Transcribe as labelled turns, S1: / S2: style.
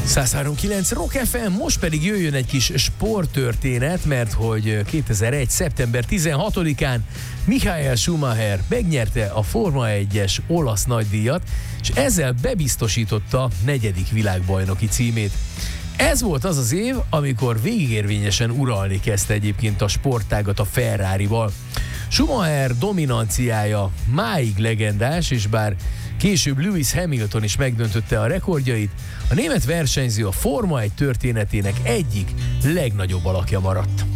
S1: 103.9 Rock FM, most pedig jöjjön egy kis sporttörténet, mert hogy 2001. szeptember 16-án Michael Schumacher megnyerte a Forma 1-es olasz nagydíjat, és ezzel bebiztosította 4. világbajnoki címét. Ez volt az az év, amikor végigérvényesen uralni kezdte egyébként a sportágat a Ferrarival. Schumacher dominanciája máig legendás, és bár később Lewis Hamilton is megdöntötte a rekordjait, a német versenyző a Forma 1 történetének egyik legnagyobb alakja maradt.